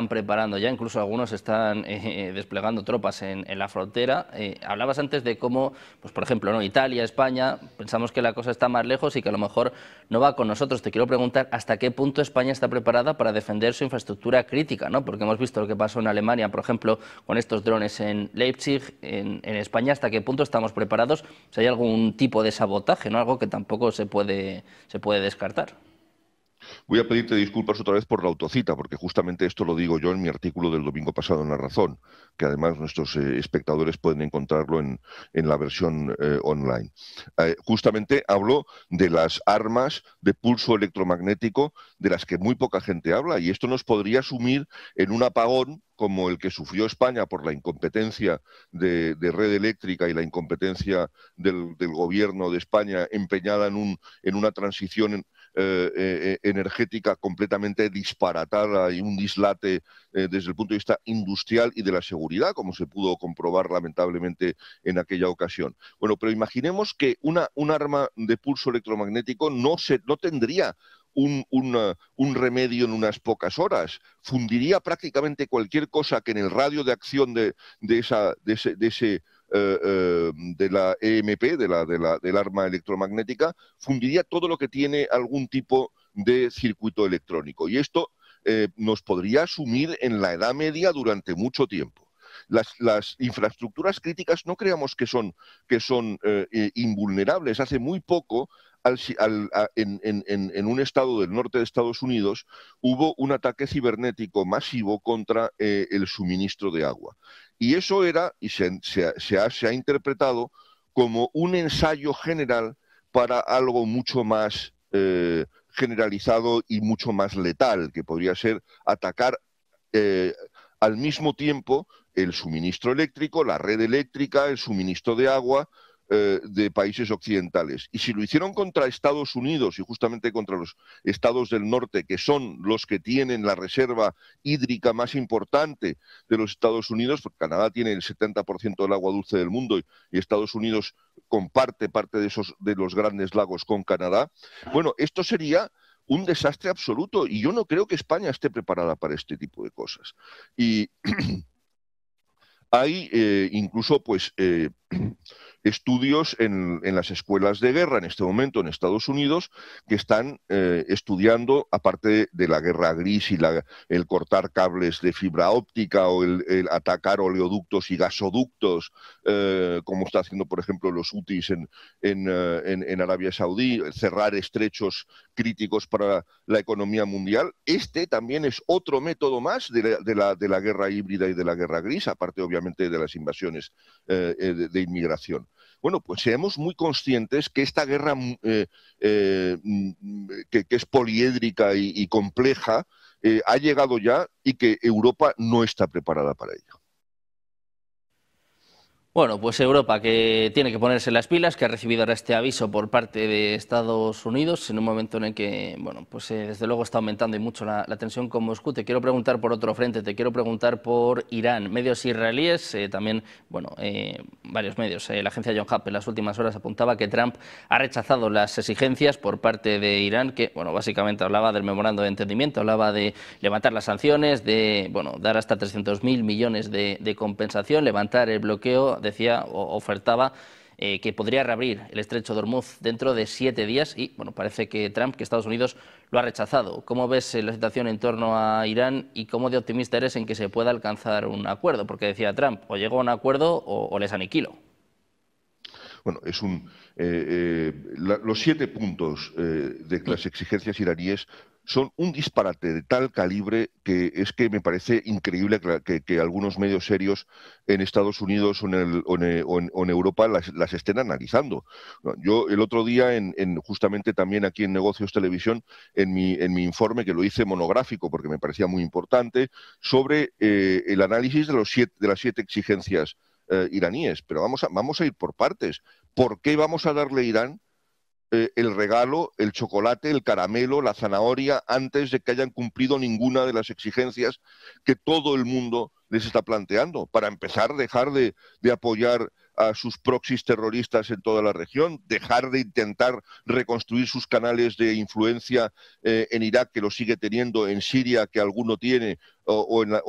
preparando ya, incluso algunos están desplegando tropas en la frontera. Hablabas antes de cómo, pues por ejemplo, ¿no? Italia, España, pensamos que la cosa está más lejos y que a lo mejor no va con nosotros. Te quiero preguntar hasta qué punto España está preparada para defender su infraestructura crítica, ¿no? Porque hemos visto lo que pasó en Alemania, por ejemplo, con estos drones en Leipzig, en España, hasta qué punto estamos preparados si hay algún tipo de sabotaje, ¿no? Algo que tampoco se puede descartar. Voy a pedirte disculpas otra vez por la autocita, porque justamente esto lo digo yo en mi artículo del domingo pasado en La Razón, que además nuestros espectadores pueden encontrarlo en la versión online. Justamente hablo de las armas de pulso electromagnético de las que muy poca gente habla, y esto nos podría sumir en un apagón como el que sufrió España por la incompetencia de red eléctrica y la incompetencia del gobierno de España empeñada en una transición energética completamente disparatada y un dislate desde el punto de vista industrial y de la seguridad, como se pudo comprobar lamentablemente en aquella ocasión. Bueno, pero imaginemos que un arma de pulso electromagnético no tendría un remedio en unas pocas horas. Fundiría prácticamente cualquier cosa que en el radio de acción de la EMP, del arma electromagnética, fundiría todo lo que tiene algún tipo de circuito electrónico. Y esto nos podría sumir en la Edad Media durante mucho tiempo. Las infraestructuras críticas no creamos que son invulnerables. Hace muy poco, en un estado del norte de Estados Unidos, hubo un ataque cibernético masivo contra el suministro de agua. Y eso era, y se ha interpretado como un ensayo general para algo mucho más generalizado y mucho más letal, que podría ser atacar eh, al mismo tiempo el suministro eléctrico, la red eléctrica, el suministro de agua de países occidentales. Y si lo hicieron contra Estados Unidos y justamente contra los estados del norte, que son los que tienen la reserva hídrica más importante de los Estados Unidos, porque Canadá tiene el 70% del agua dulce del mundo y Estados Unidos comparte parte de los grandes lagos con Canadá, bueno, esto sería un desastre absoluto y yo no creo que España esté preparada para este tipo de cosas. Y hay incluso pues estudios en las escuelas de guerra en este momento en Estados Unidos que están estudiando, aparte de la guerra gris y el cortar cables de fibra óptica o el atacar oleoductos y gasoductos, como está haciendo, por ejemplo, los hutis en Arabia Saudí, cerrar estrechos críticos para la economía mundial. Este también es otro método más de la guerra híbrida y de la guerra gris, aparte obviamente de las invasiones de inmigración. Bueno, pues seamos muy conscientes que esta guerra que es poliédrica y compleja ha llegado ya y que Europa no está preparada para ello. Bueno, pues Europa que tiene que ponerse las pilas, que ha recibido ahora este aviso por parte de Estados Unidos en un momento en el que, bueno, pues desde luego está aumentando y mucho la tensión con Moscú. Te quiero preguntar por otro frente, te quiero preguntar por Irán. Medios israelíes, también, bueno, varios medios. La agencia John Hap en las últimas horas apuntaba que Trump ha rechazado las exigencias por parte de Irán, que, bueno, básicamente hablaba del memorando de entendimiento, hablaba de levantar las sanciones, de, bueno, dar hasta 300.000 millones de compensación, levantar el bloqueo. Decía o ofertaba que podría reabrir el estrecho de Hormuz dentro de 7 días y, bueno, parece que Estados Unidos lo ha rechazado. ¿Cómo ves la situación en torno a Irán y cómo de optimista eres en que se pueda alcanzar un acuerdo? Porque decía Trump, o llego a un acuerdo o les aniquilo. Bueno, los 7 puntos de las exigencias iraníes son un disparate de tal calibre que es que me parece increíble que algunos medios serios en Estados Unidos o en Europa las estén analizando. No, yo el otro día, justamente también aquí en Negocios Televisión, en mi informe, que lo hice monográfico porque me parecía muy importante, sobre el análisis de las 7 exigencias iraníes. Pero vamos a ir por partes. ¿Por qué vamos a darle a Irán el regalo, el chocolate, el caramelo, la zanahoria, antes de que hayan cumplido ninguna de las exigencias que todo el mundo les está planteando. Para empezar, dejar de apoyar a sus proxies terroristas en toda la región, dejar de intentar reconstruir sus canales de influencia en Irak, que lo sigue teniendo, en Siria, que alguno tiene, o